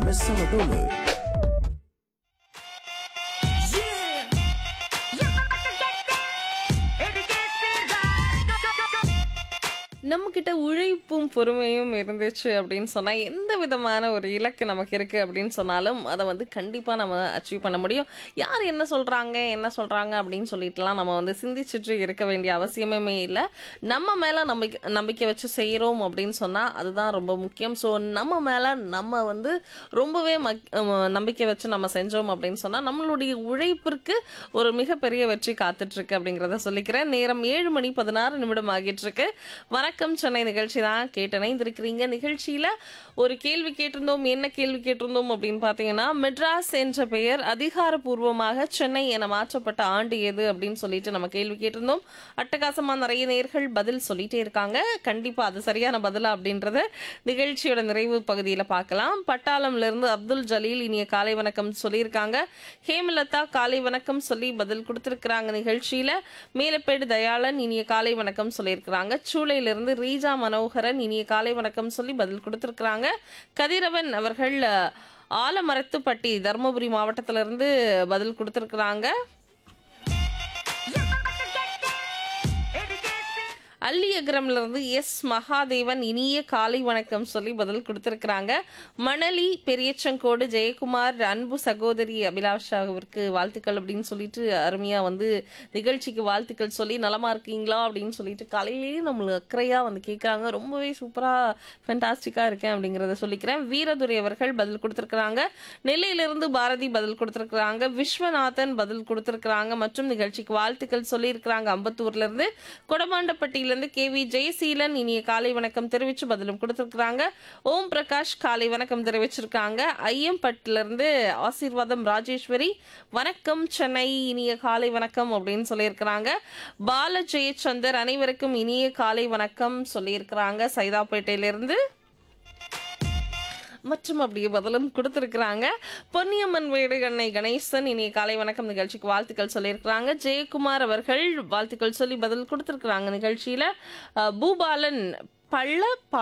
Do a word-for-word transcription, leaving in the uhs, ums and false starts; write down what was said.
bersama Dulu. நம்ம கிட்ட உழைப்பும் பொறுமையும் இருந்துச்சு அப்படின்னு சொன்னா எந்த விதமான ஒரு இலக்கு நமக்கு இருக்கு அப்படின்னு சொன்னாலும் அதை வந்து கண்டிப்பா நம்ம அச்சீவ் பண்ண முடியும். யார் என்ன சொல்றாங்க என்ன சொல்றாங்க அப்படின்னு சொல்லிட்டுலாம் நம்ம வந்து சிந்திச்சுட்டு இருக்க வேண்டிய அவசியமே இல்லை. நம்ம மேல நம்பிக்கை நம்பிக்கை வச்சு செய்யறோம் அப்படின்னு சொன்னா அதுதான் ரொம்ப முக்கியம். ஸோ நம்ம மேல நம்ம வந்து ரொம்பவே மக்- அஹ் நம்பிக்கை வச்சு நம்ம செஞ்சோம் அப்படின்னு சொன்னா நம்மளுடைய உழைப்பிற்கு ஒரு மிகப்பெரிய வெற்றி காத்துட்டு இருக்கு அப்படிங்கிறத சொல்லிக்கிறேன். நேரம் ஏழு மணி பதினாறு நிமிடம் ஆகிட்டு இருக்கு. வணக்கம் சென்னை நிகழ்ச்சி தான் கேட்டணைந்திருக்கிறீங்க. நிகழ்ச்சியில ஒரு கேள்வி கேட்டிருந்தோம். என்ன கேள்வி கேட்டிருந்தோம் அப்படின்னு பார்த்தீங்கன்னா, மெட்ராஸ் என்ற பெயர் அதிகாரப்பூர்வமாக சென்னை என மாற்றப்பட்ட ஆண்டு எது அப்படின்னு சொல்லிட்டு நம்ம கேள்வி கேட்டிருந்தோம். அட்டகாசமா நிறைய நேர்கள் பதில் சொல்லிட்டே இருக்காங்க. கண்டிப்பா அது சரியான பதிலா அப்படின்றத நிகழ்ச்சியோட நிறைவு பகுதியில் பார்க்கலாம். பட்டாளம்ல இருந்து அப்துல் ஜலீல் இனிய காலை வணக்கம் சொல்லியிருக்காங்க. ஹேமலதா காலை வணக்கம் சொல்லி பதில் கொடுத்திருக்கிறாங்க நிகழ்ச்சியில. மேலப்பேடு தயாளன் இனிய காலை வணக்கம் சொல்லியிருக்கிறாங்க. சூளையிலிருந்து ரீஜா மனோகரன் இனிய காலை வணக்கம் சொல்லி பதில் கொடுத்திருக்கிறாங்க. கதிரவன் அவர்கள் அஹ், ஆலமரத்துப்பட்டி தருமபுரி மாவட்டத்திலிருந்து பதில் கொடுத்திருக்கிறாங்க. அல்லியகரம்ல இருந்து எஸ் மகாதேவன் இனிய காலை வணக்கம் சொல்லி பதில் கொடுத்திருக்கிறாங்க. மணலி பெரியச்சங்கோடு ஜெயக்குமார் அன்பு சகோதரி அபிலாஷாவிற்கு வாழ்த்துக்கள் அப்படின்னு சொல்லிட்டு அருமையா வந்து நிகழ்ச்சிக்கு வாழ்த்துக்கள் சொல்லி நலமா இருக்கீங்களா அப்படின்னு சொல்லிட்டு காலையிலேயே நம்மளுக்கு அக்கறையா வந்து கேட்குறாங்க. ரொம்பவே சூப்பரா ஃபென்டாஸ்டிக்கா இருக்கேன் அப்படிங்கிறத சொல்லிக்கிறேன். வீரதுரை அவர்கள் பதில் கொடுத்திருக்கிறாங்க. நெல்லையிலிருந்து பாரதி பதில் கொடுத்திருக்கிறாங்க. விஸ்வநாதன் பதில் கொடுத்திருக்கிறாங்க மற்றும் நிகழ்ச்சிக்கு வாழ்த்துக்கள் சொல்லியிருக்கிறாங்க. அம்பத்தூர்ல இருந்து கொடமாண்டப்பட்டியில இருந்து கே வி ஜெயசீலன் இனிய காலை வணக்கம் தெரிவிச்சு பதிலும் கொடுத்திருக்கிறாங்க. ஓம் பிரகாஷ் காலை வணக்கம் தெரிவிச்சிருக்காங்க. ஐயம்பட்டில இருந்து ஆசீர்வாதம் ராஜேஸ்வரி வணக்கம் சென்னை இனிய காலை வணக்கம் அப்படின்னு சொல்லியிருக்கிறாங்க. பால ஜெயச்சந்தர் அனைவருக்கும் இனிய காலை வணக்கம் சொல்லியிருக்கிறாங்க சைதாப்பேட்டையிலிருந்து மற்றும் அப்படியே பதிலும் கொடுத்திருக்கிறாங்க. பொன்னியம்மன் வீடு அன்னை கணேசன் இனிய காலை வணக்கம் நிகழ்ச்சிக்கு வாழ்த்துக்கள் சொல்லியிருக்கிறாங்க. ஜெயக்குமார் அவர்கள் வாழ்த்துக்கள் சொல்லி பதில் கொடுத்திருக்கிறாங்க நிகழ்ச்சியில. அஹ், பூபாலன் பள்ள